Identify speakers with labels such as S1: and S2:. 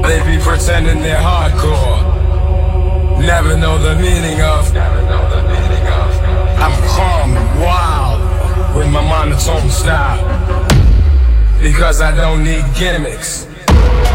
S1: They be pretending they're hardcore, never know the meaning of. I'm calm and wild with my monotone style, because I don't need gimmicks.